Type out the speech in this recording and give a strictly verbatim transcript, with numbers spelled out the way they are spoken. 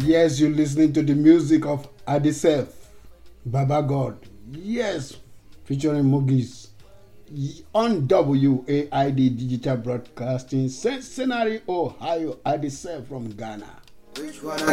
Yes, you're listening to the music of Adisef, Baba God. Yes, featuring Mogis on W A I D Digital Broadcasting, Cincinnati, Ohio. Adisef from Ghana. Which one?